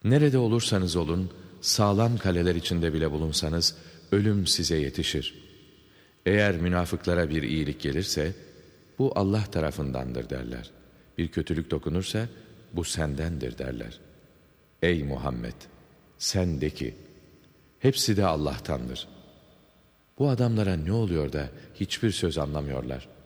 Nerede olursanız olun, sağlam kaleler içinde bile bulunsanız, ölüm size yetişir. Eğer münafıklara bir iyilik gelirse, bu Allah tarafındandır derler. Bir kötülük dokunursa, bu sendendir derler. Ey Muhammed! Sen de ki, hepsi de Allah'tandır. Bu adamlara ne oluyor da hiçbir söz anlamıyorlar?